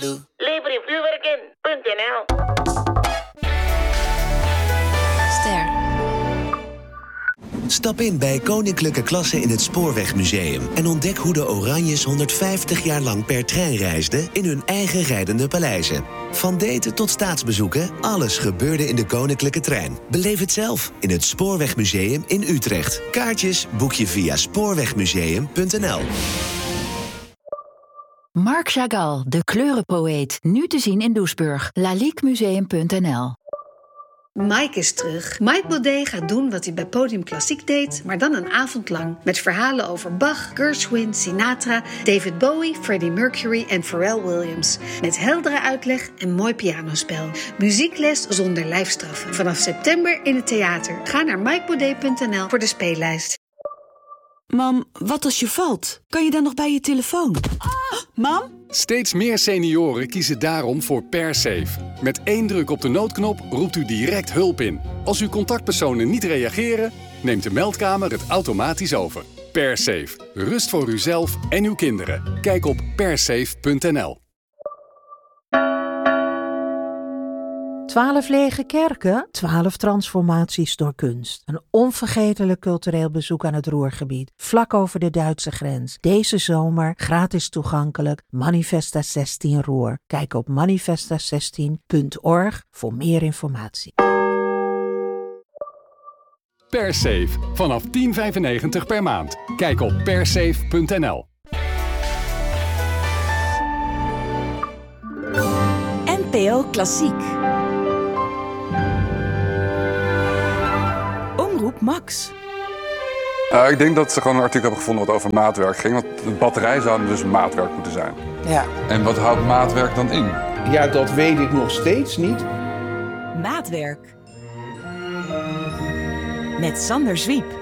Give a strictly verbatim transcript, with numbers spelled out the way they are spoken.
Toedeledoe. Lever je vuurwerk in punt n l. Ster. Stap in bij Koninklijke Klasse in het Spoorwegmuseum en ontdek hoe de Oranjes honderdvijftig jaar lang per trein reisden in hun eigen rijdende paleizen. Van daten tot staatsbezoeken, alles gebeurde in de Koninklijke Trein. Beleef het zelf in het Spoorwegmuseum in Utrecht. Kaartjes boek je via spoorwegmuseum punt n l. Marc Chagall, de kleurenpoëet. Nu te zien in Doesburg. laliquemuseum punt n l. Mike is terug. Mike Baudet gaat doen wat hij bij Podium Klassiek deed, maar dan een avond lang. Met verhalen over Bach, Gershwin, Sinatra, David Bowie, Freddie Mercury en Pharrell Williams. Met heldere uitleg en mooi pianospel. Muziekles zonder lijfstraffen. Vanaf september in het theater. Ga naar mike baudet punt n l voor de speellijst. Mam, wat als je valt? Kan je dan nog bij je telefoon? Oh, mam? Steeds meer senioren kiezen daarom voor PerSafe. Met één druk op de noodknop roept u direct hulp in. Als uw contactpersonen niet reageren, neemt de meldkamer het automatisch over. PerSafe. Rust voor uzelf en uw kinderen. Kijk op persafe punt n l. Twaalf lege kerken, twaalf transformaties door kunst. Een onvergetelijk cultureel bezoek aan het Ruhrgebied, vlak over de Duitse grens. Deze zomer gratis toegankelijk, Manifesta zestien Ruhr. Kijk op manifesta zestien punt org voor meer informatie. PerSafe. Vanaf tien vijfennegentig per maand. Kijk op persafe punt n l. N P O Klassiek. Omroep Max. Uh, ik denk dat ze gewoon een artikel hebben gevonden wat over maatwerk ging. Want de batterij zou dus maatwerk moeten zijn. Ja. En wat houdt maatwerk dan in? Ja, dat weet ik nog steeds niet. Maatwerk. Met Sander Zwiep.